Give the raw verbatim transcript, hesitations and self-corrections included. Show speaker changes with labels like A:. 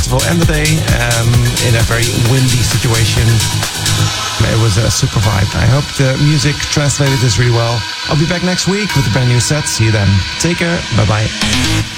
A: festival and the day um, in a very windy situation. It was a super vibe. I hope the music translated this really well. I'll be back next week with a brand new set. See you then. Take care. Bye-bye.